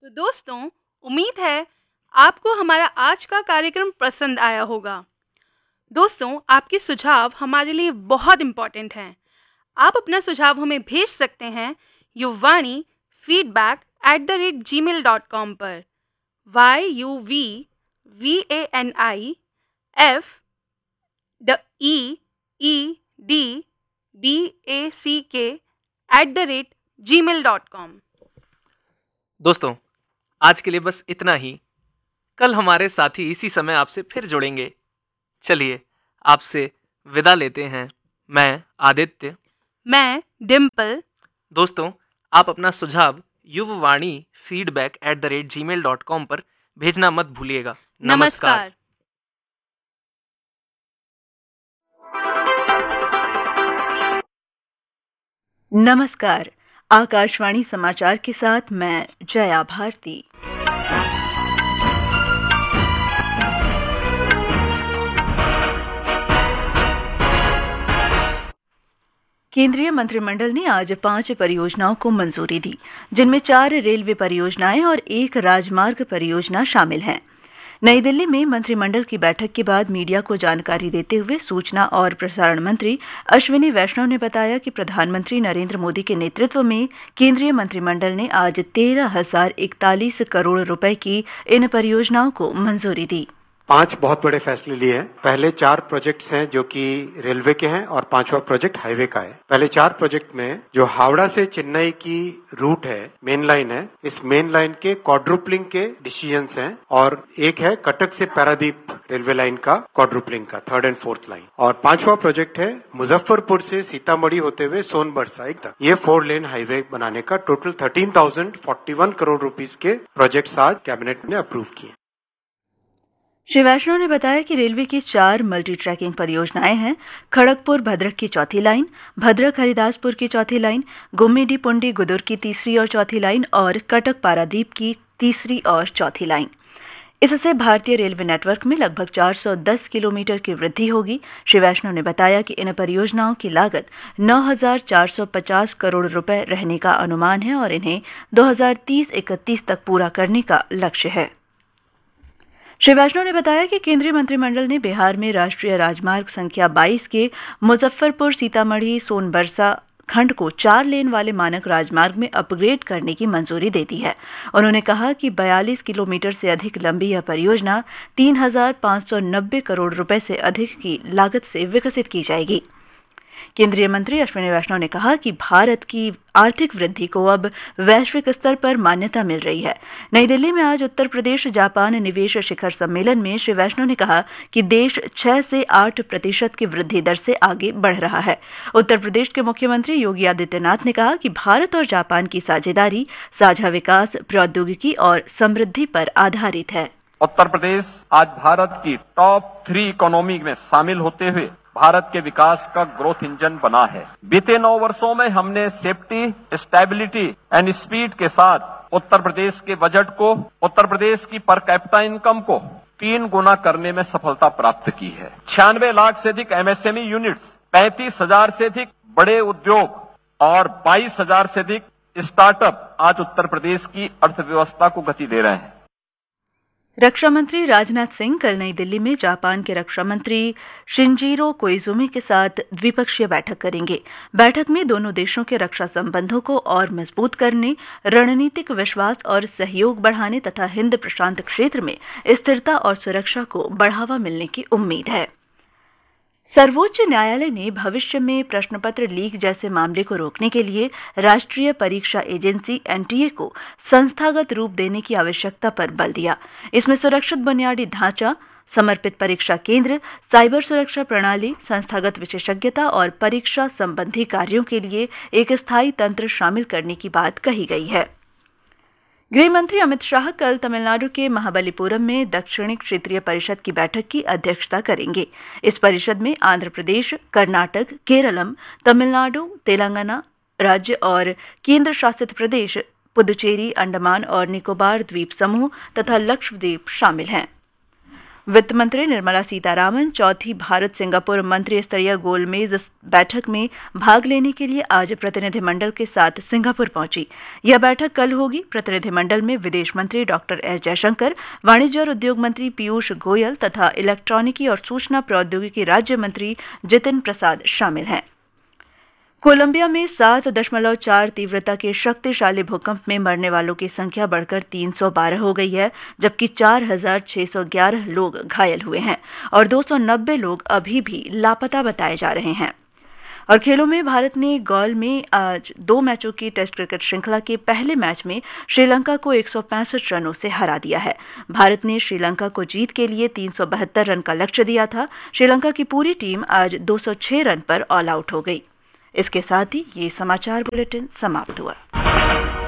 तो दोस्तों, उम्मीद है आपको हमारा आज का कार्यक्रम पसंद आया होगा। दोस्तों, आपके सुझाव हमारे लिए बहुत इम्पोर्टेंट हैं। आप अपना सुझाव हमें भेज सकते हैं yuvani@gmail.com पर। yuvaniFeedback@gmail.com। दोस्तों, आज के लिए बस इतना ही। कल हमारे साथी इसी समय आपसे फिर जुड़ेंगे। चलिए, आपसे विदा लेते हैं। मैं आदित्य। मैं डिम्पल। दोस्तों, आप अपना सुझाव yuvani@gmail.com पर भेजना मत भूलिएगा। नमस्कार। नमस्कार। आकाशवाणी समाचार के साथ मैं जया भारती। केंद्रीय मंत्रिमंडल ने आज 5 परियोजनाओं को मंजूरी दी, जिनमें 4 रेलवे परियोजनाएं और 1 राजमार्ग परियोजना शामिल हैं। नई दिल्ली में मंत्रिमंडल की बैठक के बाद मीडिया को जानकारी देते हुए सूचना और प्रसारण मंत्री अश्विनी वैष्णव ने बताया कि प्रधानमंत्री नरेंद्र मोदी के नेतृत्व में केंद्रीय मंत्रिमंडल ने आज 13,041 करोड़ रुपए की इन परियोजनाओं को मंजूरी दी। 5 बहुत बड़े फैसले लिए हैं। पहले 4 प्रोजेक्ट्स हैं जो कि रेलवे के हैं और 5वां प्रोजेक्ट हाईवे का है। पहले 4 प्रोजेक्ट में जो हावड़ा से चेन्नई की रूट है, मेन लाइन है, इस मेन लाइन के क्वाड्रुपलिंग के डिसीजंस हैं और एक है कटक से पारादीप रेलवे लाइन का क्वाड्रुपलिंग का 3rd and 4th लाइन। और 5वां प्रोजेक्ट है मुजफ्फरपुर से सीतामढ़ी होते हुए सोनबरसा तक ये 4 लेन हाईवे बनाने का टोटल 13,041 करोड़ रुपीस के प्रोजेक्ट्स आज कैबिनेट ने अप्रूव किए। श्री वैष्णव ने बताया कि रेलवे की 4 मल्टी ट्रैकिंग परियोजनाएं हैं। खड़गपुर भद्रक की चौथी लाइन, भद्रक हरिदासपुर की चौथी लाइन, गुम्मीडी पुंडी गुदुर की तीसरी और चौथी लाइन और कटक पारादीप की तीसरी और चौथी लाइन। इससे भारतीय रेलवे नेटवर्क में लगभग 410 किलोमीटर की वृद्धि होगी। श्री वैष्णव ने बताया कि इन परियोजनाओं की लागत 9,450 करोड़ रुपए रहने का अनुमान है और इन्हें 2030-31 तक पूरा करने का लक्ष्य है। श्री वैष्णव ने बताया कि केंद्रीय मंत्रिमंडल ने बिहार में राष्ट्रीय राजमार्ग संख्या 22 के मुजफ्फरपुर सीतामढ़ी सोनबरसा खंड को 4 लेन वाले मानक राजमार्ग में अपग्रेड करने की मंजूरी दे दी है। उन्होंने कहा कि 42 किलोमीटर से अधिक लंबी यह परियोजना 3,590 करोड़ रुपए से अधिक की लागत से विकसित की जाएगी। केंद्रीय मंत्री अश्विनी वैष्णव ने कहा कि भारत की आर्थिक वृद्धि को अब वैश्विक स्तर पर मान्यता मिल रही है। नई दिल्ली में आज उत्तर प्रदेश जापान निवेश शिखर सम्मेलन में श्री वैष्णव ने कहा कि देश 6 से 8% की वृद्धि दर से आगे बढ़ रहा है। उत्तर प्रदेश के मुख्यमंत्री योगी आदित्यनाथ ने कहा कि भारत और जापान की साझेदारी साझा विकास, प्रौद्योगिकी और समृद्धि पर आधारित है। उत्तर प्रदेश आज भारत की टॉप 3 इकोनॉमी में शामिल होते हुए भारत के विकास का ग्रोथ इंजन बना है। बीते 9 वर्षों में हमने सेफ्टी, स्टेबिलिटी एंड स्पीड के साथ उत्तर प्रदेश के बजट को, उत्तर प्रदेश की पर कैपिटा इनकम को 3 गुना करने में सफलता प्राप्त की है। 96 लाख से अधिक एमएसएमई यूनिट्स, 35,000 से अधिक बड़े उद्योग और 22,000 से अधिक स्टार्टअप आज उत्तर प्रदेश की अर्थव्यवस्था को गति दे रहे हैं। रक्षा मंत्री राजनाथ सिंह कल नई दिल्ली में जापान के रक्षा मंत्री शिंजीरो कोइजुमी के साथ द्विपक्षीय बैठक करेंगे। बैठक में दोनों देशों के रक्षा संबंधों को और मजबूत करने, रणनीतिक विश्वास और सहयोग बढ़ाने तथा हिंद प्रशांत क्षेत्र में स्थिरता और सुरक्षा को बढ़ावा मिलने की उम्मीद है। सर्वोच्च न्यायालय ने भविष्य में प्रश्नपत्र लीक जैसे मामले को रोकने के लिए राष्ट्रीय परीक्षा एजेंसी एनटीए को संस्थागत रूप देने की आवश्यकता पर बल दिया। इसमें सुरक्षित बुनियादी ढांचा, समर्पित परीक्षा केंद्र, साइबर सुरक्षा प्रणाली, संस्थागत विशेषज्ञता और परीक्षा संबंधी कार्यों के लिए एक स्थायी तंत्र शामिल करने की बात कही गई है। गृह मंत्री अमित शाह कल तमिलनाडु के महाबलीपुरम में दक्षिणी क्षेत्रीय परिषद की बैठक की अध्यक्षता करेंगे। इस परिषद में आंध्र प्रदेश, कर्नाटक, केरलम, तमिलनाडु, तेलंगाना राज्य और केंद्र शासित प्रदेश पुदुचेरी, अंडमान और निकोबार द्वीप समूह तथा लक्षद्वीप शामिल हैं। वित्त मंत्री निर्मला सीतारामन चौथी भारत सिंगापुर मंत्री स्तरीय गोलमेज बैठक में भाग लेने के लिए आज प्रतिनिधिमंडल के साथ सिंगापुर पहुंची। यह बैठक कल होगी। प्रतिनिधिमंडल में विदेश मंत्री डॉक्टर एस जयशंकर, वाणिज्य और उद्योग मंत्री पीयूष गोयल तथा इलेक्ट्रॉनिकी और सूचना प्रौद्योगिकी राज्य मंत्री जितिन प्रसाद शामिल हैं। कोलंबिया में 7.4 तीव्रता के शक्तिशाली भूकंप में मरने वालों की संख्या बढ़कर 312 हो गई है, जबकि 4,611 लोग घायल हुए हैं और 290 लोग अभी भी लापता बताए जा रहे हैं। और खेलों में भारत ने गौल में आज 2 मैचों की टेस्ट क्रिकेट श्रृंखला के पहले मैच में श्रीलंका को 165 रनों से हरा दिया है। भारत ने श्रीलंका को जीत के लिए 372 रन का लक्ष्य दिया था। श्रीलंका की पूरी टीम आज 206 रन पर ऑल आउट हो गई। इसके साथ ही ये समाचार बुलेटिन समाप्त हुआ।